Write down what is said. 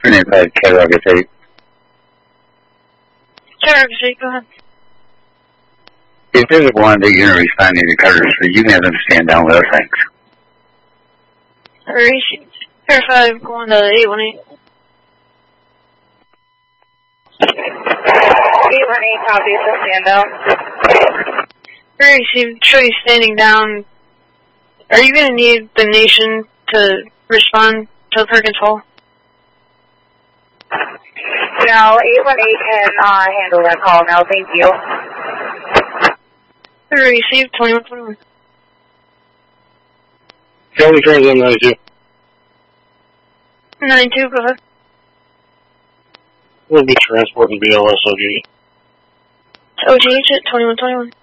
Catalog S8. Catalog S8, go ahead. If there's one that you're responding to Carter Street, you can have them stand down with us, thanks. Air 5 going to 818. 818, copy, so stand down. Received, show you standing down. Are you going to need the nation to respond to per control? No, 818 can handle that call now, thank you. Received, 2121. Charlie Transit 92. 92, go ahead. We'll be transporting BLS OGH. OGH at 2121.